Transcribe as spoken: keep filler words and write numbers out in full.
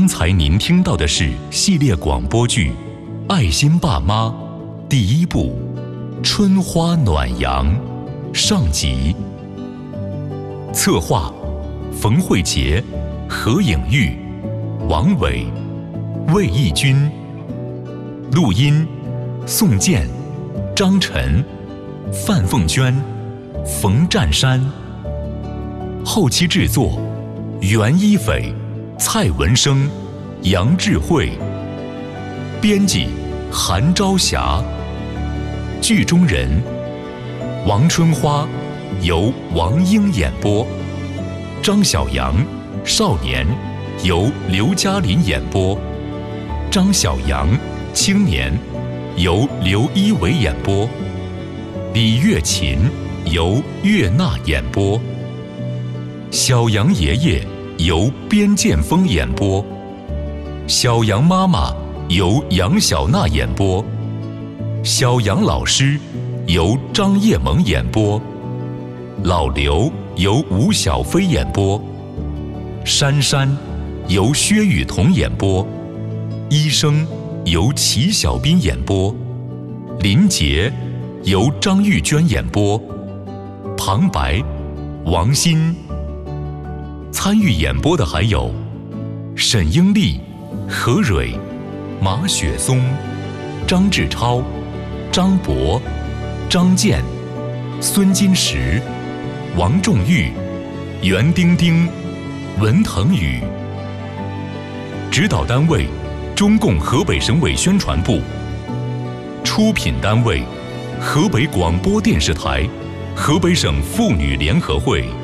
才您听到的是系列广播剧《爱心爸妈》第一部《春花暖阳》上集。策划：冯慧杰、何颖玉、王伟、魏义军。录音：宋健、张晨、范凤娟、冯占山。后期制作：袁一斐、蔡文生、杨智慧。编辑：韩朝霞。剧中人：王春花由王英演播，张小阳少年由刘嘉林演播，张小阳青年由刘一伟演播，李月琴由岳娜演播，小杨爷爷由边剑锋演播，小杨妈妈由杨小娜演播，小杨老师由张叶萌演播，老刘由吴小飞演播，珊珊由薛雨桐演播，医生由齐小斌演播，林杰由张玉娟演播，旁白王鑫。参与演播的还有沈英丽、何蕊、马雪松、张志超、张博、张健、孙金石、王仲玉、袁丁丁、文腾宇。指导单位：中共河北省委宣传部。出品单位：河北广播电视台、河北省妇女联合会。